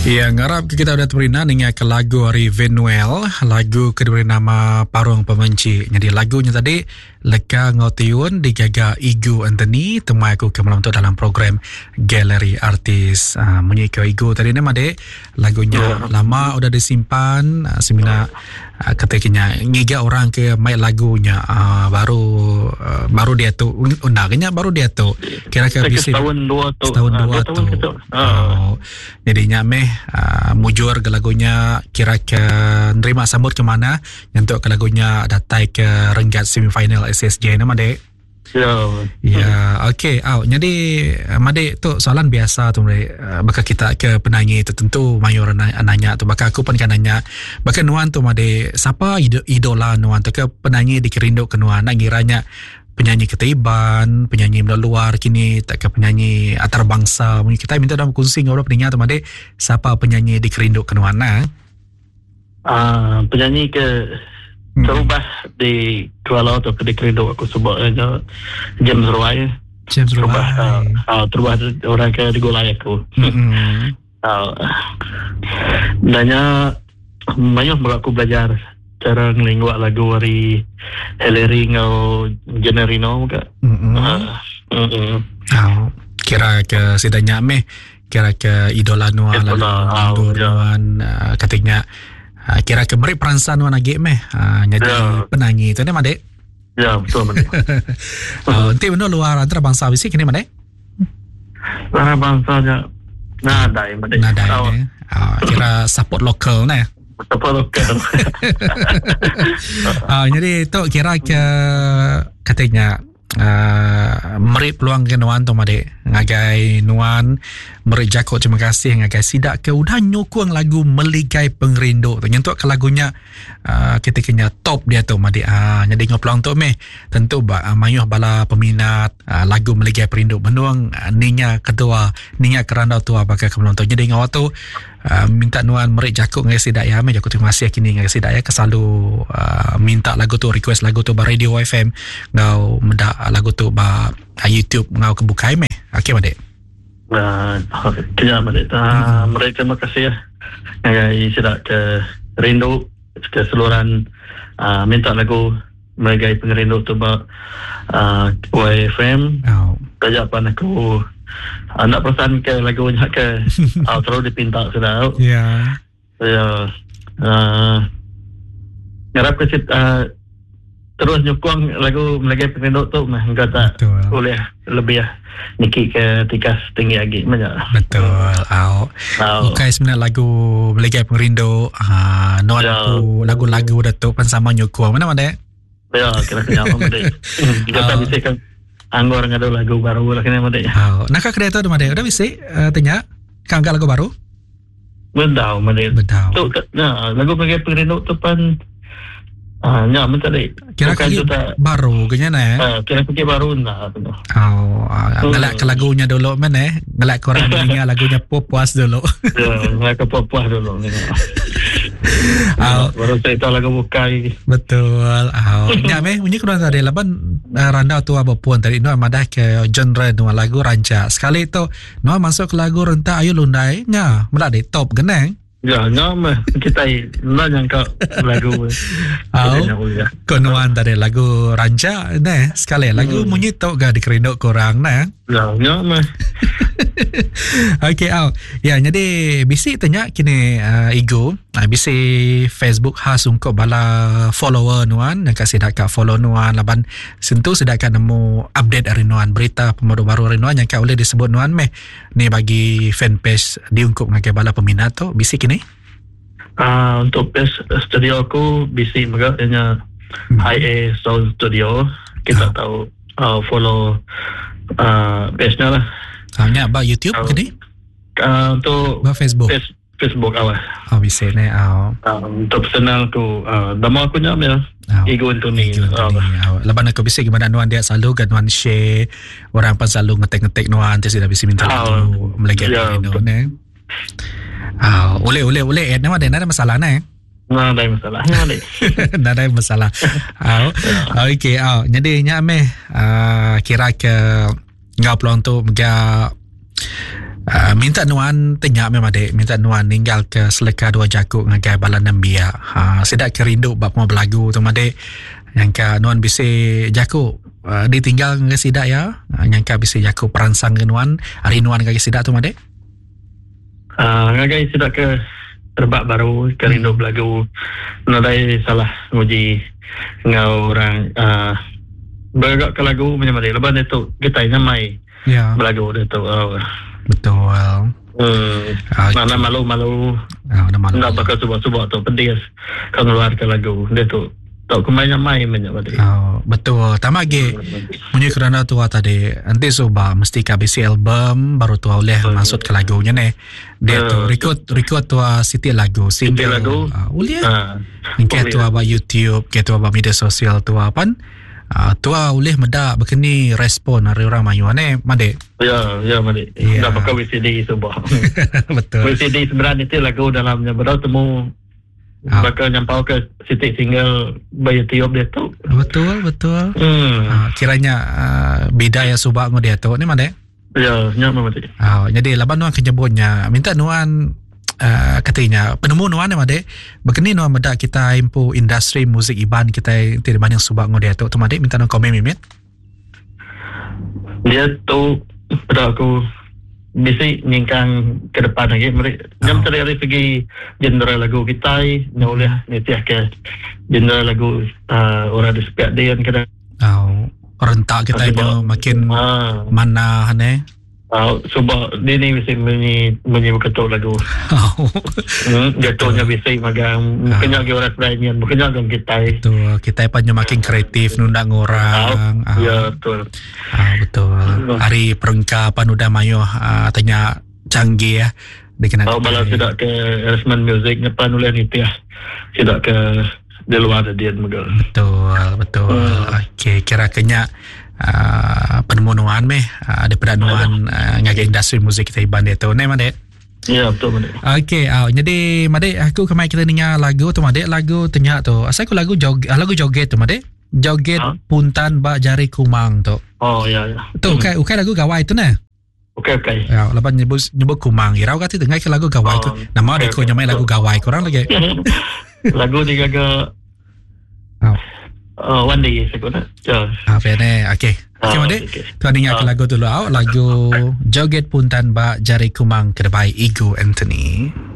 Ya, ngarap kita udah terina dengan ke lagu dari Venuel, lagu kedua nama Parung Pemenci. Jadi lagunya tadi Leka Ngotiun digaga Igu Anthony, temui aku ke malam tu dalam program Galeri Artis. Munyi ke Igu tadi nama dek, lagunya lama udah disimpan, semina ketiknya ngiga orang ke main lagunya baru dia tu undangnya baru dia tu kira-kira bisa setahun dua tu jadinya mujur ke lagunya kira-kira nerima sambut ke mana untuk ke lagunya datai ke renggat semifinal SSJ nama dek. Ya, okey. Jadi Made tu soalan biasa tu bakal kita ke penyanyi tertentu mayor nanya tu bakal aku pun kan nanya bakal Nuan tu Made siapa idola Nuan tu ke penyanyi dikerindu ke Nuan nak kiranya penyanyi ketaiban, penyanyi luar kini tak ke penyanyi antarabangsa. Mungkin kita minta dalam kongsi ngobrol pendengar tu Made siapa penyanyi dikerindu ke Nuan penyanyi ke terubah di Kuala atau ke dikerindu aku sebabnya James Roy terubah orang ke digolai aku dannya banyak aku belajar cara ngelingguk lagu dari Hillary ngau Generino ke kira ke sidanya kira ke idola Nuan Nuan katanya kira ke beri peransan Nuan lagi jadi penyanyi itu ni Madek. Ya, betul Madek. Nanti benar luar antara bangsa bisik ni Madek. Luar bangsanya nadai Madek. Nadai kira support lokal ni. Support lokal. Jadi tu kira ke katanya meri peluang ke Nuan tu Madek. Ngagai Nuan meri jakut terima kasih ngagai sidak ke udah nyokong lagu Meligai Pengerindu tu nyentuk ke lagunya ketikanya top dia tu Madek. Jadi ngopeluang tu tentu mayuh bala peminat lagu Meligai Pengerindu menuang ninya kedua ninya kerandau tu bakal ke penonton. Jadi ngawat tu minta Nuan meri jakut ngagai sidak ya jakut terima kasih kini ngagai sidak ya kesalalu minta lagu tu request lagu tu ba Radio FM ngau mendak lagu tu ba YouTube ngau kebukai okey Madek. Kena Madek. Mereka terima kasih ya. Ngagai sidak ke rindu keseluruhan minta lagu Meligai Pengerindu tu ba YFM. Kajapan aku nak perasan ke lagunya ke terus dipinta sudah. Ya. Ngarap ke terus nyokong lagu Meligai Pengerindu tu enggak tak boleh lebih niki ke tikas tinggi lagi banyak. Betul. Okay, sebenarnya lagu Meligai Pengerindu Nuan aku lagu-lagu Datuk Pansama nyokong mana Madek? Ya, kira-kira Madek. Kita bisa kan anggur ngado lagu baru lah kena Madek. Nak kedai tu Madek udah bisa tanya kan lagu baru? Bedau Madek. Tu lagu Meligai Pengerindu tu pan ya, minta dek. Kira-kira baru kayaknya kira-kira baru nak. Ngelak ke lagunya dulu ngelak korang dengar lagunya Puas dulu. Ngelak ke Puas dulu. Baru saya tahu lagu bukai. Betul. Ya bunyi kurang tadi laban randau tu apa pun tadi Nuan madah ke genre Nuan lagu ranca. Sekali tu Nuan masuk ke lagu renta Ayu Lundai nya melak dek top geneng. Ya, nama kita nak jangka lagu. Kau Nuan tadi lagu ranca sekali lagu munyi tok ga dikerindu korang Ya, nama. Okey ya jadi bisi tanya kini Igu bisi Facebook khas untuk bala follower Nuan yang kasih dak follow Nuan laban sentuh sedak nemu update dari Nuan berita pembaru baru dari Nuan yang kau boleh disebut Nuan ni bagi fanpage diungkup ngakai bala peminat tu bisi kini untuk page studio aku bisi maganya IA Sound Studio kita tahu follow page-nya lah. Nya ba YouTube kini? Untuk ba Facebook. Facebook awal. Bisa ni untuk personal tu nama aku nya Igu Anthony. Laban aku bisa gimana Nuan dia selalu kan Nuan share orang pun selalu ngetek Nuan tu sudah bisa minta lagu Meligai Pengerindu Boleh nama dia ada masalah Nah, ada masalah. Ada masalah. Okey. Jadi nya kira ke ngau peluang tu Minta nuan tanya memang dek, minta nuan tinggal ke seleka dua jakuk ngagai balan nambia. Sedak kerindu bab mau belagu tu madek. Yang ka nuan bisa jakuk ditinggal ke sidak ya. Yang ka bisa jakuk peransang ke nuan. Hari nuan ngagai sidak tu madek. Ngagai sidak ke terbak baru kerindu belagu. Nadai salah nguji ngau orang beragak ke lagu macam madek. Lepas itu kita nyamai belagu dia tu. Betul. Mana malu-malu. Nak bakal subak-subak tu pedis kalau keluar ke lagu dia tu. Tak kembali main banyak tadi. Betul. Tama ge punya kerana tua tadi. Nanti subak mesti kabisi album baru tua oleh masuk ke lagunya ni. Dia tu record tua siti lagu single lagu. Boleh. Ingke tua ba YouTube, ke tua ba media sosial tua pan. Tua oleh medak begini respon hari orang mayu ni made. Ya made. Dah pakai VCD subah. Betul. VCD sebenarnya itu lagu dalamnya baru temu bakal nyampau ke titik single by tiup dia tu. Betul. Kiranya beda ya subak ngo dia tu ni made. Ya, memang made. Jadi laban nuan kenyebutnya minta nuan katanya penemu nuan ni made begini nuan medak kita impu industri muzik iban kita tidak banyak subak ngo dia tu made minta nuan komen mimit. Dia tu pada aku bisa nyingkang ke depan lagi mereka jam dari segi genre lagu kita ni oleh nitiah ke genre lagu orang di sepiak dia kena rentak kita itu makin mana ni sebab dia ni bisa menyi berketuk lagu jatuhnya bisa magang mungkinnya orang lain mungkinnya dengan kita itu kita panjang makin kreatif nundang orang ya betul betul hari perengkapan udah mayu tanya canggih ya dikenal balas tidak ke arrangement music nyepan oleh nitiah tidak ke di luar dia betul okey kira kenya penemuan daripada nuan ngagai industri muzik kita iban dia tu ni Madek. Ya betul Madek. Okey jadi Madek aku kemai kita dengar lagu tu Madek lagu tanya tu asal aku lagu joget tu Madek joget puntan bak jari kumang tu. Ya tu ukai lagu gawai tu ne. Okey ya lepas nyebut kumang irau kata dengar ke lagu gawai tu nama dia ko nyamai lagu gawai korang lagi lagu dia gaga one day sekolah. Pene. Okey, Madek. Tuan ingat ke lagu dulu lagu Joget Puntan Bak Jari Kumang Kedebai Ego Anthony.